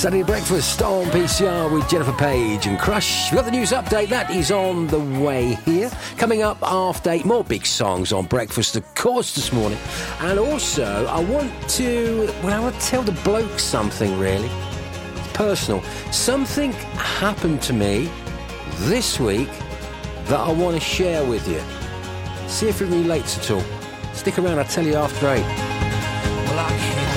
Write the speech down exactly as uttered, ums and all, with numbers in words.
Saturday Breakfast on P C R with Jennifer Page and Crush. We've got the news update. That is on the way here. Coming up after eight, more big songs on Breakfast, of course, this morning. And also, I want to, well, I want to tell the bloke something, really. It's personal. Something happened to me this week that I want to share with you. See if it relates at all. Stick around, I'll tell you after eight. Well, I can't